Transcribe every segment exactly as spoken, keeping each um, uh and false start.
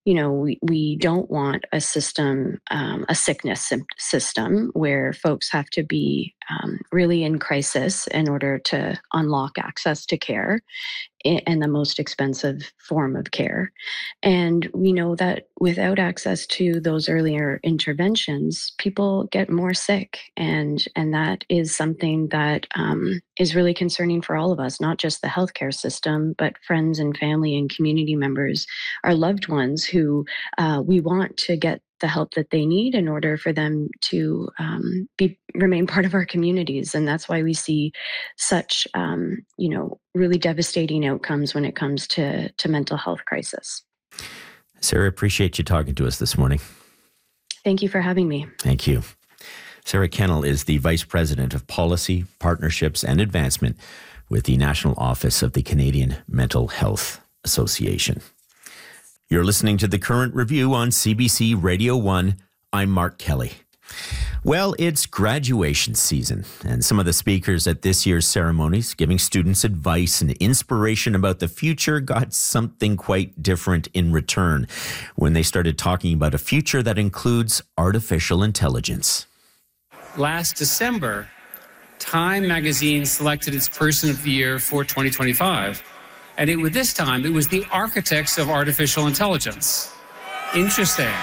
you know, we, we don't want a system, um, a sickness sym- system where folks have to be um, really in crisis in order to unlock access to care i- and the most expensive form of care. And we know that without access to those earlier interventions, people get more sick. And, and that is something that um, is really concerning for all of us, not just the healthcare system, but friends and family and community members, our loved ones who uh, we want to get the help that they need in order for them to um, be remain part of our communities. And that's why we see such, um, you know, really devastating outcomes when it comes to, to mental health crisis. Sarah, appreciate you talking to us this morning. Thank you for having me. Thank you. Sarah Kennel is the Vice President of Policy, Partnerships and Advancement with the National Office of the Canadian Mental Health Association. You're listening to The Current Review on C B C Radio one. I'm Mark Kelly. Well, it's graduation season, and some of the speakers at this year's ceremonies giving students advice and inspiration about the future got something quite different in return when they started talking about a future that includes artificial intelligence. Last December, Time magazine selected its Person of the Year for twenty twenty-five. And it was this time, it was the architects of artificial intelligence. Interesting.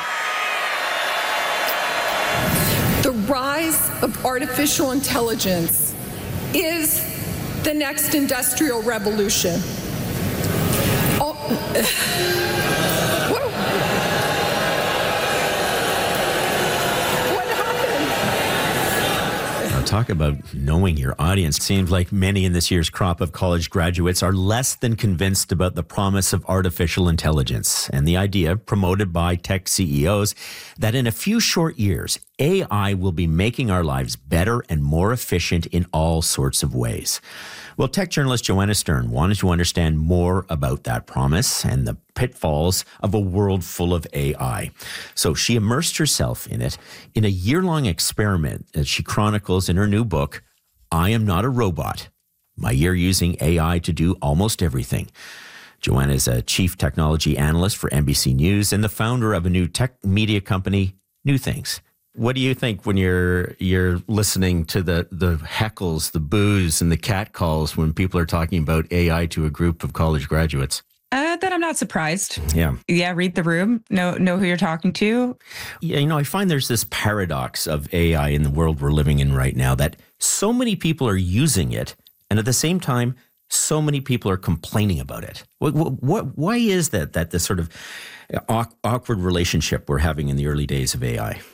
The rise of artificial intelligence is the next industrial revolution. Oh, whoa. What happened? Now, talk about knowing your audience. It seems like many in this year's crop of college graduates are less than convinced about the promise of artificial intelligence and the idea, promoted by tech C E Os, that in a few short years, A I will be making our lives better and more efficient in all sorts of ways. Well, tech journalist Joanna Stern wanted to understand more about that promise and the pitfalls of a world full of A I. So she immersed herself in it in a year-long experiment that she chronicles in her new book, I Am Not a Robot, My Year Using A I to Do Almost Everything. Joanna is a chief technology analyst for N B C News and the founder of a new tech media company, New Things. What do you think when you're you're listening to the, the heckles, the boos, and the catcalls when people are talking about A I to a group of college graduates? Uh, then I'm not surprised. Yeah. Yeah, read the room. Know, know who you're talking to. Yeah, you know, I find there's this paradox of A I in the world we're living in right now that so many people are using it, and at the same time, so many people are complaining about it. What, what, why is that, that this sort of awkward relationship we're having in the early days of A I?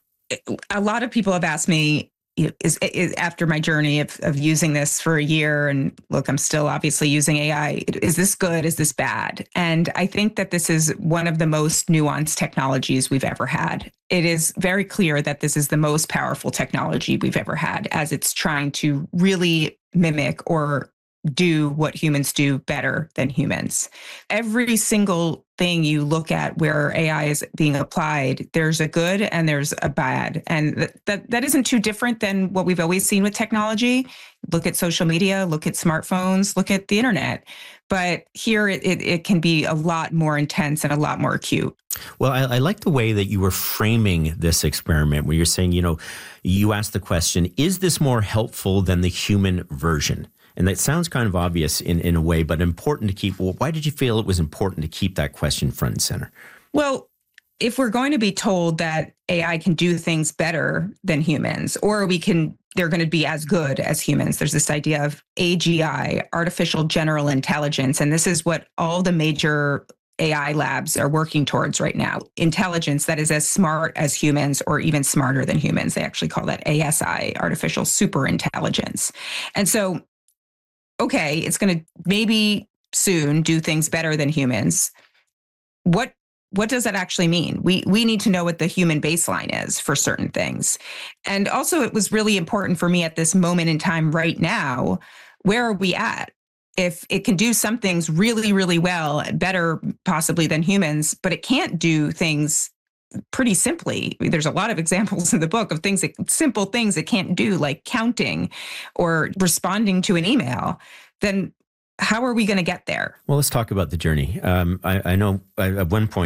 A lot of people have asked me, is, is after my journey of, of using this for a year, and look, I'm still obviously using A I. Is this good? Is this bad? And I think that this is one of the most nuanced technologies we've ever had. It is very clear that this is the most powerful technology we've ever had, as it's trying to really mimic or do what humans do better than humans. Every single thing you look at where A I is being applied, there's a good and there's a bad. And that, that, that isn't too different than what we've always seen with technology. Look at social media, look at smartphones, look at the internet. But here it, it, it can be a lot more intense and a lot more acute. Well, I, I like the way that you were framing this experiment where you're saying, you know, you asked the question, is this more helpful than the human version? And that sounds kind of obvious in, in a way, but important to keep. Well, why did you feel it was important to keep that question front and center? Well, if we're going to be told that A I can do things better than humans, or we can, they're going to be as good as humans, there's this idea of A G I, artificial general intelligence. And this is what all the major A I labs are working towards right now. Intelligence that is as smart as humans or even smarter than humans. They actually call that A S I, artificial superintelligence. And so, okay, it's going to maybe soon do things better than humans. What what does that actually mean? We we need to know what the human baseline is for certain things. And also, it was really important for me at this moment in time right now, where are we at? If it can do some things really, really well, better possibly than humans, but it can't do things pretty simply. There's a lot of examples in the book of things, that, simple things it can't do, like counting or responding to an email, then how are we going to get there? Well, let's talk about the journey. Um, I, I know at one point,